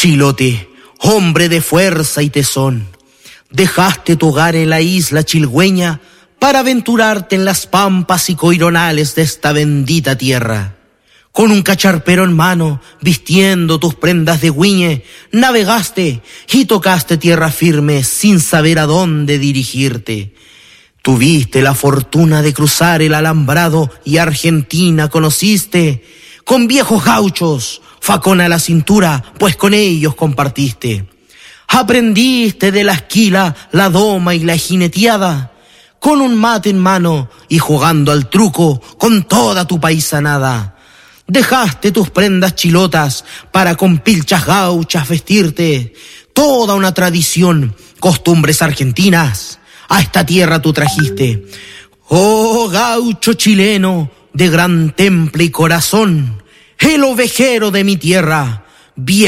Chilote, hombre de fuerza y tesón, dejaste tu hogar en la isla chilhueña para aventurarte en las pampas y coironales de esta bendita tierra. Con un cacharpero en mano, vistiendo tus prendas de güiñe, navegaste y tocaste tierra firme sin saber a dónde dirigirte. Tuviste la fortuna de cruzar el alambrado y Argentina conociste, con viejos gauchos, facón a la cintura, pues con ellos compartiste. Aprendiste de la esquila, la doma y la jineteada, con un mate en mano y jugando al truco con toda tu paisanada. Dejaste tus prendas chilotas para con pilchas gauchas vestirte, toda una tradición, costumbres argentinas, a esta tierra tú trajiste. Oh gaucho chileno, de gran temple y corazón, el ovejero de mi tierra,